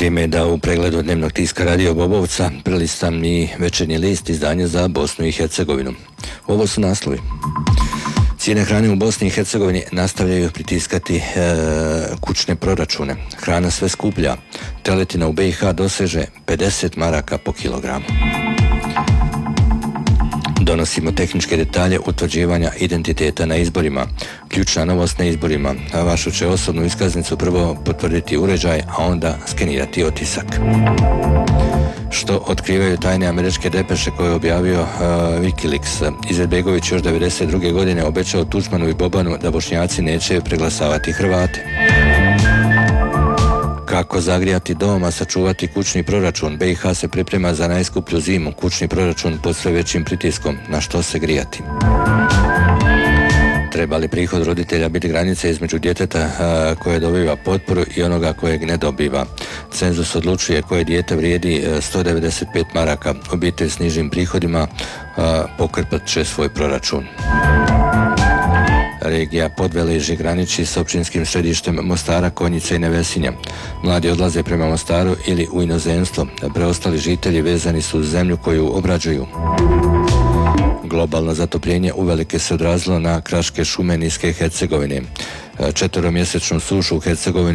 Vrijeme je da u pregledu dnevnog tiska Radio Bobovca prelistam i večernji list izdanja za Bosnu i Hercegovinu. Ovo su naslovi. Cijene hrane u Bosni i Hercegovini nastavljaju pritiskati kućne proračune. Hrana sve skuplja. Teletina u BiH doseže 50 maraka po kilogramu. Donosimo tehničke detalje utvrđivanja identiteta na izborima. Ključna novost na izborima. Vašu će osobnu iskaznicu prvo potvrditi uređaj, a onda skenirati otisak. Što otkrivaju tajne američke depeše koje je objavio Wikileaks. Izetbegović još 1992. godine obećao Tuđmanu i Bobanu da Bošnjaci neće preglasavati Hrvate. Kako zagrijati dom, a sačuvati kućni proračun? BiH se priprema za najskuplju zimu. Kućni proračun pod sve većim pritiskom. Na što se grijati? Treba li prihod roditelja biti granica između djeteta koje dobiva potporu i onoga kojeg ne dobiva? Cenzus odlučuje koje dijete vrijedi 195 maraka. Obitelj s nižim prihodima pokrpat će svoj proračun. Regija Podveležje graniči s općinskim središtem Mostara, Konjica i Nevesinja. Mladi odlaze prema Mostaru ili u inozemstvo. Preostali žitelji vezani su uz zemlju koju obrađuju. Globalno zatopljenje uvelike se odrazilo na kraške šume niske Hercegovine. 4-mjesečnu sušu u Hercegovini